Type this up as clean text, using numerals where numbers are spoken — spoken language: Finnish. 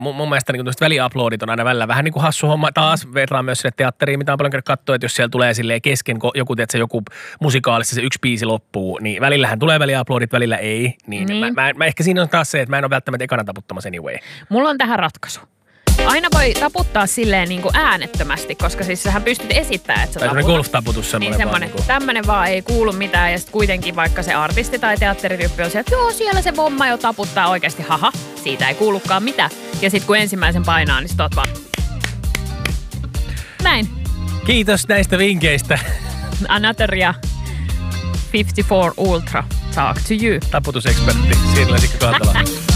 mun mielestä niin väliuploadit on aina välillä vähän niin kuin hassu homma. Taas vertaan myös sille teatteriin, mitä on paljon käynyt katsoa, että jos siellä tulee silleen kesken joku musikaalissa se yksi biisi loppuu, niin välillähän tulee väliuploadit, välillä ei. Niin. Mä ehkä siinä on taas se, että mä en ole välttämättä ekana taputtamassa anyway. Mulla on tähän ratkaisu. Aina voi taputtaa silleen niin kuin äänettömästi, koska siis sähän pystyt esittämään, että sä taputat. Tai golf-taputus semmoinen. Niin semmoinen, tämmöinen vaan ei kuulu mitään ja sitten kuitenkin vaikka se artisti tai teatterityyppi on siellä, että joo siellä se bomma jo taputtaa oikeasti, haha, siitä ei kuulukaan mitään. Ja sitten kun ensimmäisen painaa, niin sit oot vaan näin. Kiitos näistä vinkkeistä. Anateria 54 Ultra, talk to you. Taputusekspertti Sirla Sikka Kahtala.